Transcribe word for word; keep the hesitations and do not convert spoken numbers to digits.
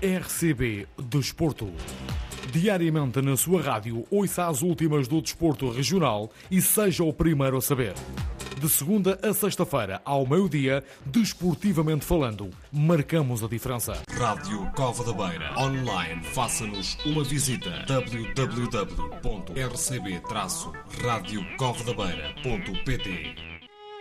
R C B Desporto. Diariamente na sua rádio, ouça as últimas do desporto regional e seja o primeiro a saber. De segunda a sexta-feira, ao meio-dia, desportivamente falando, marcamos a diferença. Rádio Cova da Beira. Online, faça-nos uma visita. w w w ponto r c b traço rádio cova da beira ponto p t